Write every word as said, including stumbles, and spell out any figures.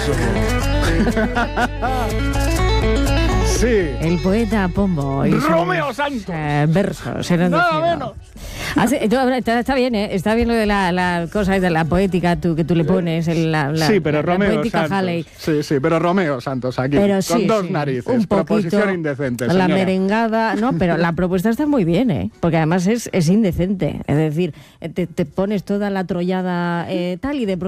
eso. Sí. El poeta Pombo. Y Romeo sus, Santos. Eh, versos. Eran Nada de menos. Así, está, está bien, ¿eh? Está bien lo de la, la cosa de la poética tú, que tú le pones. El, la, la, sí, pero la, Romeo la poética Santos. Halley. Sí, sí, pero Romeo Santos aquí. Pero con sí, dos sí, narices. un poquito, proposición indecente, la señora. merengada, no, pero la propuesta está muy bien, ¿eh? Porque además es, es indecente. Es decir, te, te pones toda la trollada eh, tal y de pronto